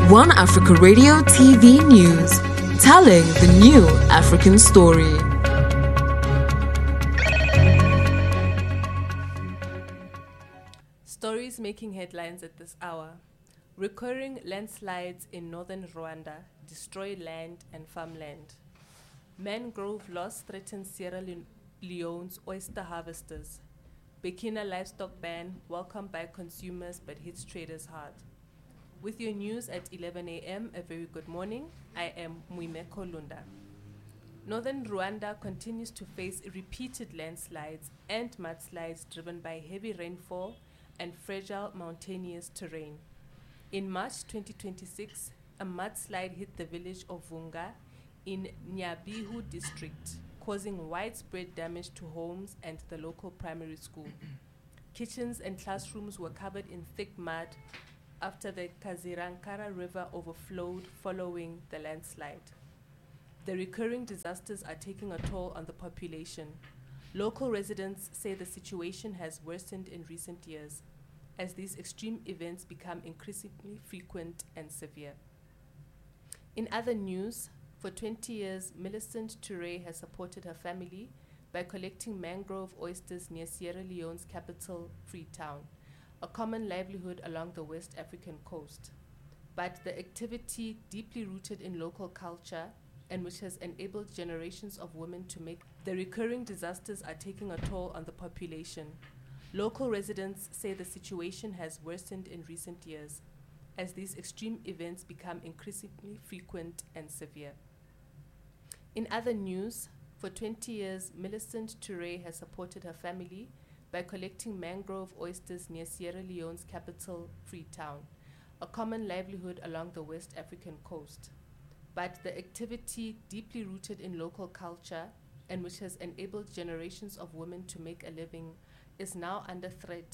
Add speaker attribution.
Speaker 1: One Africa Radio TV News, telling the new African story.
Speaker 2: Stories making headlines at this hour. Recurring landslides in northern Rwanda destroy land and farmland. Mangrove loss threatens Sierra Leone's oyster harvesters. Burkina livestock ban welcomed by consumers but hits traders hard. With your news at 11 a.m., a very good morning. I am Muimeko Lunda. Northern Rwanda continues to face repeated landslides and mudslides driven by heavy rainfall and fragile mountainous terrain. In March 2026, a mudslide hit the village of Vunga in Nyabihu district, causing widespread damage to homes and the local primary school. Kitchens and classrooms were covered in thick mud after the Kazirankara River overflowed following the landslide. The recurring disasters are taking a toll on the population. Local residents say the situation has worsened in recent years as these extreme events become increasingly frequent and severe. In other news, for 20 years, Millicent Toure has supported her family by collecting mangrove oysters near Sierra Leone's capital, Freetown, a common livelihood along the West African coast. But the activity, deeply rooted in local culture and which has enabled generations of women to make the recurring disasters are taking a toll on the population. Local residents say the situation has worsened in recent years as these extreme events become increasingly frequent and severe. In other news, for 20 years, Millicent Toure has supported her family by collecting mangrove oysters near Sierra Leone's capital, Freetown, a common livelihood along the West African coast. But the activity, deeply rooted in local culture and which has enabled generations of women to make a living, is now under threat